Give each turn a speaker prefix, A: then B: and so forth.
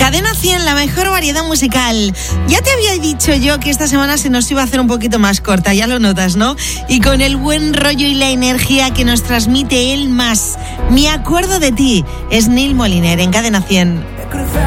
A: Cadena 100, la mejor variedad musical. Ya te había dicho yo que esta semana se nos iba a hacer un poquito más corta, ya lo notas, ¿no? Y con el buen rollo y la energía que nos transmite él más. Me acuerdo de ti, es Neil Moliner en Cadena 100.